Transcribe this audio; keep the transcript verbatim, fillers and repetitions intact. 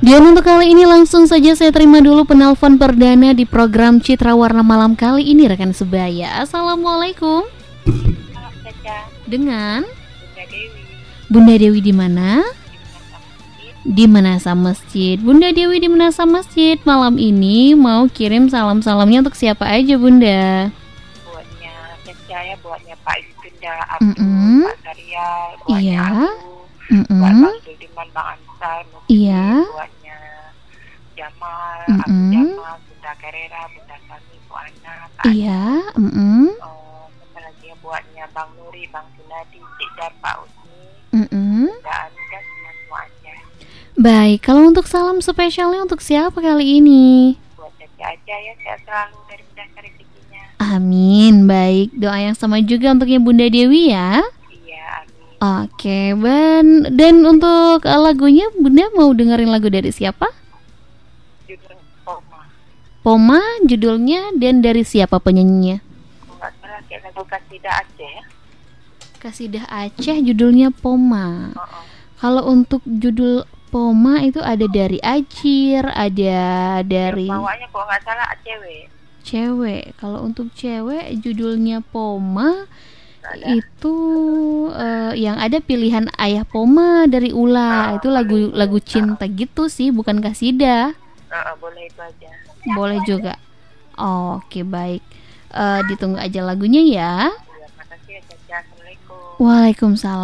Dan untuk kali ini langsung saja saya terima dulu penelpon perdana di program Citra Warna Malam kali ini rekan sebaya. Assalamualaikum. Halo, Caca. Dengan Bunda Dewi. Bunda Dewi di mana? Di Menasa Masjid. Bunda Dewi di Menasa Masjid. Malam ini mau kirim salam-salamnya untuk siapa aja, Bunda? Buatnya Caca ya, buatnya Pak Iskandar, Abdul, Mm-mm. Pak Saryal, buatnya Iya. aku, Mm-mm. buat Bang Sudiman, Bang Ansar, Mufti, Iya. buatnya Jamal, Mm-mm. Abu Jamal, Bunda Karera, Bunda Sami, Bu Ana, Kak Iya. Mm-mm. Ana. Oh, apa lagi ya, buatnya Bang Nuri, Bang Sunadi, Cik Dar, Pak Usni, Mm-mm. Bunda Anda, semua aja. Baik, kalau untuk salam spesialnya untuk siapa kali ini? Buat Caca aja ya, sehat selalu dari mudahkan rezekinya. Amin. Baik, doa yang sama juga untuknya Bunda Dewi ya. Iya, amin. Oke, dan dan untuk uh, lagunya Bunda mau dengerin lagu dari siapa? Judul Poma. Poma judulnya dan dari siapa penyanyinya? Nggak salah kayak lagu Kasidah Aceh ya. Kasidah Aceh judulnya Poma. Uh-uh. Kalau untuk judul Poma itu ada dari Acir, ada dari Bawanya kalau nggak salah cewek. cewek. Kalau untuk cewek judulnya Poma Ada. itu uh, yang ada pilihan Ayah Poma dari Ula. Oh, Itu lagu lagu cinta gitu sih, bukan kasidah. Uh-uh, boleh itu aja. Boleh juga. Oke, baik. Uh, ditunggu aja lagunya ya. Ya, makasih ya Caca. Assalamualaikum. Waalaikumsalam.